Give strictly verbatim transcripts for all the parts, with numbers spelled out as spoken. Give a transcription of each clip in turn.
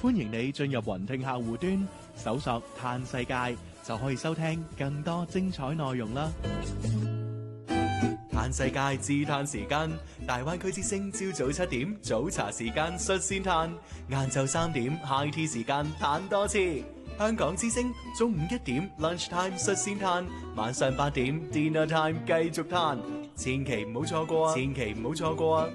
歡迎你進入雲聽客戶端，搜索嘆世界，就可以收聽更多精彩內容啦。嘆世界自嘆時間，大灣區之聲朝早七點早茶時間率先嘆，晏晝三點 high tea 時間嘆多次。香港之聲中午一點 lunch time 率先嘆，晚上八點 dinner time 繼續嘆，千祈唔好錯過啊！千祈唔好錯過啊！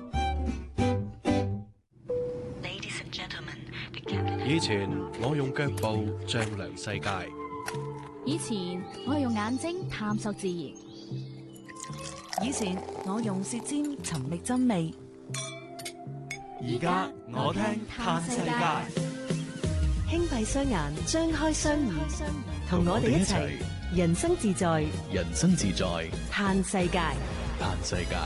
以前我用腳步丈量世界， 以前我係用眼睛探索自然， 以前我用舌尖尋覓真味， 而家我聽嘆世界。 輕閉雙眼，張開雙耳，同我哋一齊人生自在， 人生自在嘆世界， 嘆世界。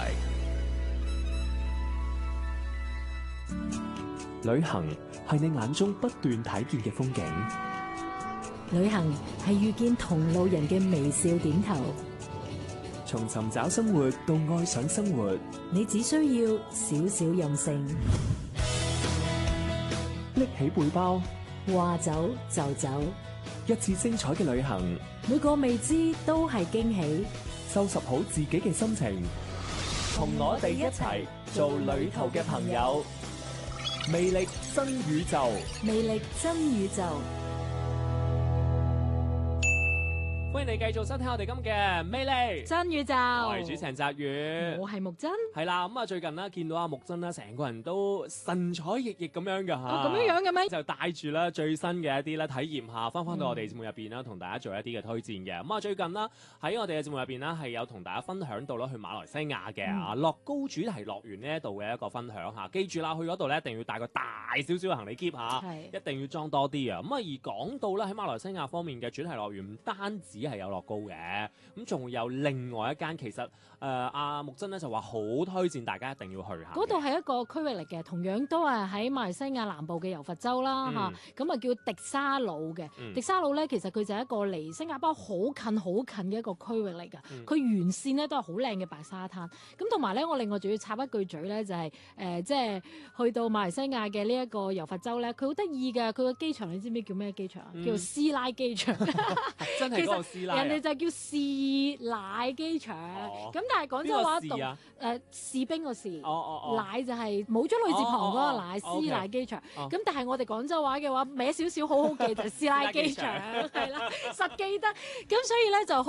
旅行係你眼中不斷睇見嘅風景， 旅行係遇見同路人嘅微笑點頭。 從尋找生活到愛上生活， 你只需要少少任性， 拎起背包， 話走就走， 一次精彩嘅旅行， 每個未知都係驚喜。 收拾好自己嘅心情，同我哋一齊做旅途嘅朋友。魅力新宇宙， 魅力真宇宙。 歡迎你繼續收聽我哋今嘅魅力真宇宙， 我係主持人澤宇， 我係木真。 係啦，咁啊最近咧見到阿木真咧，成個人都神采奕奕咁樣噶吓， 咁樣樣嘅咩？ 就帶住咧最新嘅一啲咧體驗下，翻翻到我哋節目入邊啦，同大家做一啲嘅推薦嘅。咁啊最近啦喺我哋嘅節目入邊咧，係有同大家分享到啦去馬來西亞嘅啊樂高主題樂園呢一度嘅一個分享吓。記住啦，去嗰度咧一定要帶個大少少嘅行李篋吓，一定要裝多啲啊。咁啊而講到咧喺馬來西亞方面嘅主題樂園，唔單止係有樂高嘅，咁仲有另外一間，其實誒阿、呃、木真咧就話好推薦大家一定要去下。 嗰度係一個區域嚟嘅，同樣都係喺馬來西亞南部嘅柔佛州啦嚇，咁啊、嗯、叫迪沙魯嘅。嗯、迪沙魯咧其實佢就係一個離新加坡好近好近嘅一個區域嚟㗎。佢、嗯、沿線咧都係好靚嘅白沙灘。咁同埋咧，我另外仲要插一句嘴咧，就係、是、誒、呃、即係去到馬來西亞嘅呢一個柔佛州咧，佢好得意㗎。佢個機場你知唔知叫咩機場啊？嗯、叫做師奶機場。 真係嗰個師奶。 人哋就叫士奶機場，咁、哦、但係廣州話讀誒、啊呃、士兵個士，哦哦哦、奶就係冇咗女字旁嗰個奶，師、哦哦、奶機場。咁、哦、但係我哋廣州話嘅話，歪少少好好記就係師奶機場，係啦，實記得。咁所以咧就